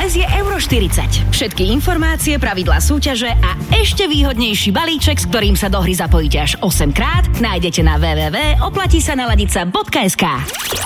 dnes je Euro 40. Všetky informácie, pravidlá súťaže a ešte výhodnejší balíček, s ktorým sa do hry zapojíte až 8 krát, nájdete na www.oplatisanaladica.sk.